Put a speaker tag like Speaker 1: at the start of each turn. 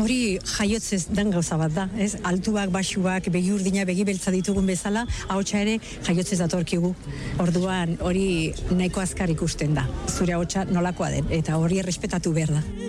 Speaker 1: hori jaiotzez den gauza bat da, ez? Altuak, baxuak, begi urdina, begi beltza ditugun bezala, ahotsa ere jaiotzez datorkigu. Orduan hori nahiko azkar ikusten da. Zure ahotsa nolakoa den, eta hori errespetatu behar da.